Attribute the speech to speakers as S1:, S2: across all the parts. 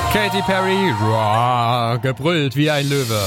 S1: Katy Perry, roar, gebrüllt wie ein Löwe.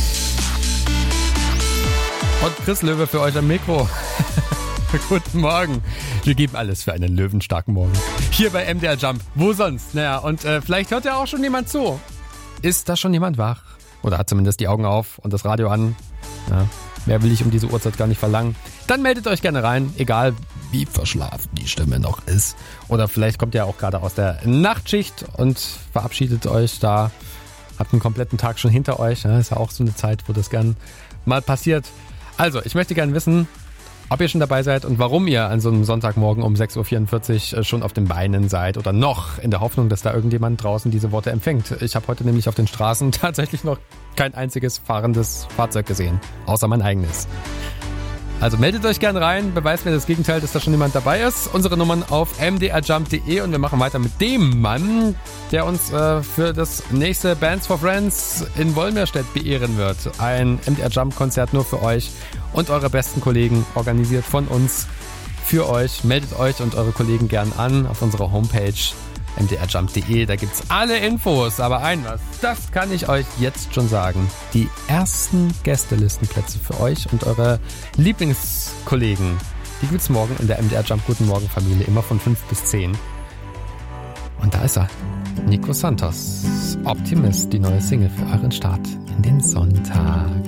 S1: Und Chris Löwe für euch am Mikro. Guten Morgen. Wir geben alles für einen löwenstarken Morgen. Hier bei MDR Jump. Wo sonst? Naja, und vielleicht hört ja auch schon jemand zu. Ist da schon jemand wach? Oder hat zumindest die Augen auf und das Radio an? Ja, mehr will ich um diese Uhrzeit gar nicht verlangen. Dann meldet euch gerne rein, egal wie verschlafen die Stimme noch ist. Oder vielleicht kommt ihr auch gerade aus der Nachtschicht und verabschiedet euch da. Habt einen kompletten Tag schon hinter euch. Ja, ist ja auch so eine Zeit, wo das gern mal passiert. Also, ich möchte gerne wissen, ob ihr schon dabei seid und warum ihr an so einem Sonntagmorgen um 6.44 Uhr schon auf den Beinen seid oder noch in der Hoffnung, dass da irgendjemand draußen diese Worte empfängt. Ich habe heute nämlich auf den Straßen tatsächlich noch kein einziges fahrendes Fahrzeug gesehen, außer mein eigenes. Also meldet euch gerne rein, beweist mir das Gegenteil, dass da schon jemand dabei ist. Unsere Nummern auf mdrjump.de und wir machen weiter mit dem Mann, der uns für das nächste Bands for Friends in Wolmirstedt beehren wird. Ein MDR Jump Konzert nur für euch und eure besten Kollegen, organisiert von uns für euch. Meldet euch und eure Kollegen gern an auf unserer Homepage mdrjump.de. Da gibt's alle Infos, aber das kann ich euch jetzt schon sagen. Die ersten Gästelistenplätze für euch und eure Lieblingskollegen, die gibt's morgen in der MDR Jump Guten Morgen Familie, immer von 5 bis 10. Und da ist er, Nico Santos, Optimist, die neue Single für euren Start in den Sonntag.